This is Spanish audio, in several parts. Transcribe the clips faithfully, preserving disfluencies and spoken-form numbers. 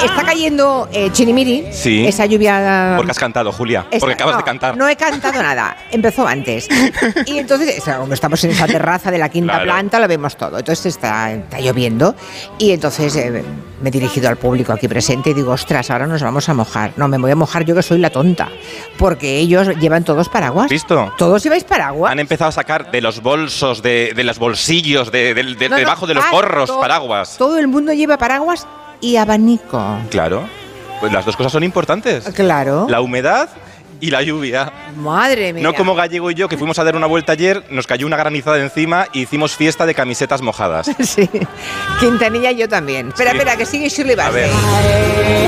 está cayendo eh, chirimiri, sí. esa lluvia... Porque has cantado, Julia, esta, porque acabas no, de cantar. No he cantado nada, empezó antes. Y entonces, como estamos en esa terraza de la quinta claro. planta, lo vemos todo. Entonces está, está lloviendo y entonces eh, me he dirigido al público aquí presente y digo, ostras, ahora nos vamos a mojar. No, me voy a mojar yo que soy la tonta, porque ellos llevan todos paraguas. ¿Visto? ¿Todos lleváis paraguas? Han empezado a sacar de los bolsos, de, de los bolsillos, de, de, de no, debajo no, de los ah, gorros, todo, paraguas. Todo el mundo lleva paraguas y abanico. Claro, pues las dos cosas son importantes. Claro. La humedad y la lluvia. Madre mía. No como Gallego y yo, que fuimos a dar una vuelta ayer, nos cayó una granizada encima y hicimos fiesta de camisetas mojadas. Sí. Quintanilla y yo también. Espera, Sí. espera, que sigue Shirley A ver. Bassey.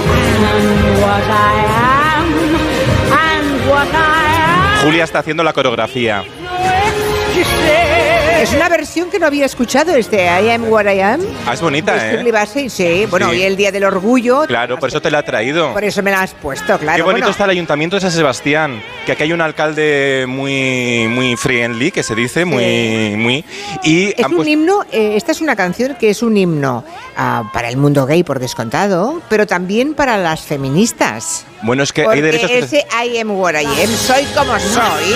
Julia está haciendo la coreografía. Es una versión que no había escuchado, este I Am What I Am. Ah, es bonita, de Shirley ¿eh? Bassey, sí. Bueno, Sí. hoy el Día del Orgullo. Claro, por eso te la he traído. Por eso me la has puesto, claro. Qué bonito bueno. está el Ayuntamiento de San Sebastián, que aquí hay un alcalde muy, muy friendly, que se dice, muy, muy... Y Es han un puesto- himno, eh, esta es una canción que es un himno ah, para el mundo gay, por descontado, pero también para las feministas. Bueno, es que Porque hay derechos... ese I am what I am, soy como soy.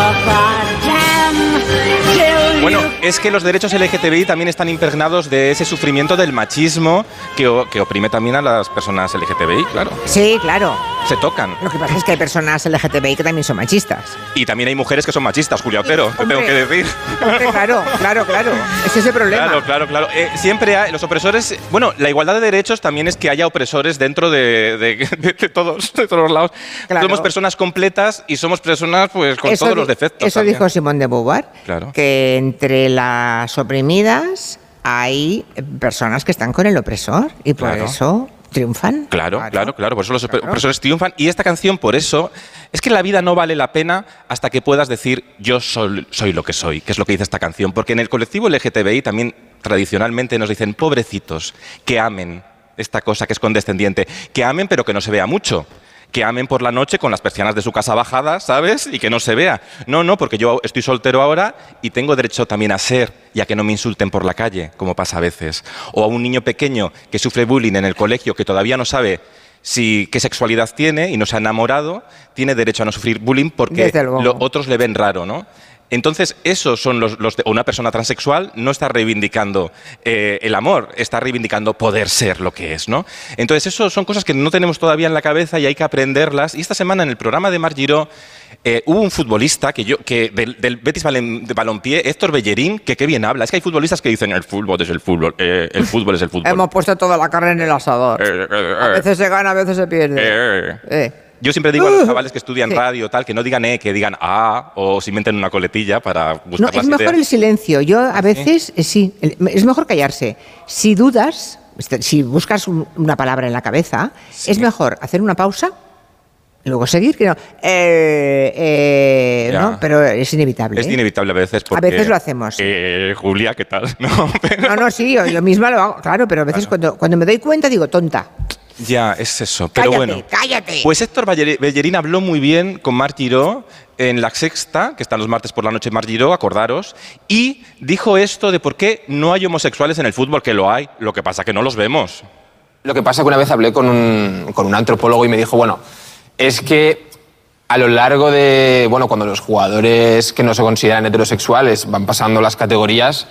Bueno, es que los derechos L G T B I también están impregnados de ese sufrimiento del machismo que, o- que oprime también a las personas L G T B I, claro. Sí, claro. Se tocan. Lo que pasa es que hay personas L G T B I que también son machistas. Y también hay mujeres que son machistas, Julia Otero, te Hombre. tengo que decir. Hombre, claro, claro, claro. Ese es el problema. Claro, claro, claro. Eh, siempre hay los opresores. Bueno, la igualdad de derechos también es que haya opresores dentro de, de- de- de todos, de todos los lados. Claro. Somos personas completas y somos personas pues con Eso todos di- los defectos. Eso también. dijo Simone de Beauvoir, Claro. que entre las oprimidas hay personas que están con el opresor y por Claro. eso triunfan. Claro, claro, claro, por eso los Claro. opresores triunfan. Y esta canción, por eso, es que la vida no vale la pena hasta que puedas decir yo soy, soy lo que soy, que es lo que dice esta canción. Porque en el colectivo L G T B I también tradicionalmente nos dicen pobrecitos, que amen esta cosa que es condescendiente, que amen pero que no se vea mucho. Que amen por la noche con las persianas de su casa bajadas, ¿sabes? Y que no se vea. No, no, porque yo estoy soltero ahora y tengo derecho también a ser y a que no me insulten por la calle, como pasa a veces. O a un niño pequeño que sufre bullying en el colegio, que todavía no sabe si, qué sexualidad tiene y no se ha enamorado, tiene derecho a no sufrir bullying porque Desde luego. lo- otros le ven raro, ¿no? Entonces, esos son los, los de, o una persona transexual no está reivindicando eh, el amor, está reivindicando poder ser lo que es, ¿no? Entonces, eso son cosas que no tenemos todavía en la cabeza y hay que aprenderlas. Y esta semana en el programa de Mar Giró eh, hubo un futbolista que yo, que del, del Betis Valen- de Balompié, Héctor Bellerín, que qué bien habla. Es que hay futbolistas que dicen el fútbol es el fútbol, eh, el fútbol es el fútbol. Hemos puesto toda la carne en el asador. Eh, eh, A eh, veces se gana, a veces se pierde. eh. Eh. Yo siempre digo a Uh, los chavales que estudian sí. radio tal, que no digan eh, que digan ah, o se inventen una coletilla para buscar No, las es mejor ideas. el silencio. Yo a veces, eh, sí, el- es mejor callarse. Si dudas, este, si buscas un- una palabra en la cabeza, Sí. es mejor hacer una pausa y luego seguir, que no, eh, eh, Ya. ¿no? Pero es inevitable. Es ¿eh? inevitable a veces porque... A veces lo hacemos. Eh, Julia, ¿qué tal? No, pero- No, no, sí, yo, yo misma lo hago, claro, pero a veces cuando, cuando me doy cuenta digo, tonta, Ya, es eso. Pero cállate, bueno. cállate. Pues Héctor Baller- Bellerín habló muy bien con Mar Giró en La Sexta, que están los martes por la noche en Mar Giró, acordaros, y dijo esto de por qué no hay homosexuales en el fútbol, que lo hay, lo que pasa que no los vemos. Lo que pasa es que una vez hablé con un, con un antropólogo y me dijo, bueno, es que a lo largo de, bueno, cuando los jugadores que no se consideran heterosexuales van pasando las categorías,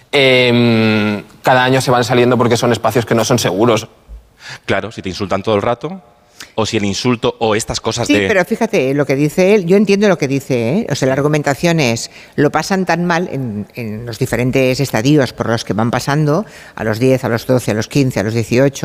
eh, cada año se van saliendo porque son espacios que no son seguros. Claro, si te insultan todo el rato, o si el insulto o estas cosas Sí, de... pero fíjate, lo que dice él, yo entiendo lo que dice, ¿eh? O sea, la argumentación es, lo pasan tan mal en, en los diferentes estadios por los que van pasando, a los diez, a los doce, a los quince, a los dieciocho,